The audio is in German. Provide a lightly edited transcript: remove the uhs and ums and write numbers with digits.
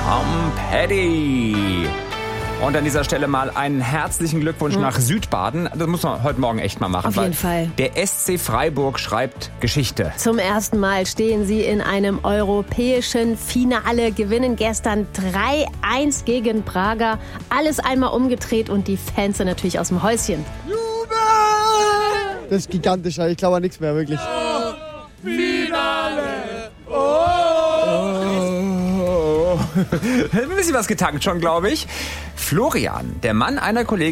Tom Petty. Und an dieser Stelle mal einen herzlichen Glückwunsch nach Südbaden. Das muss man heute Morgen echt mal machen. Auf jeden Fall. Der SC Freiburg schreibt Geschichte. Zum ersten Mal stehen sie in einem europäischen Finale, gewinnen gestern 3-1 gegen Braga. Alles einmal umgedreht und die Fans sind natürlich aus dem Häuschen. Das ist gigantisch, ich glaube an nichts mehr, wirklich. Finale! Ein bisschen was getankt schon, glaube ich. Florian, der Mann einer Kollegin,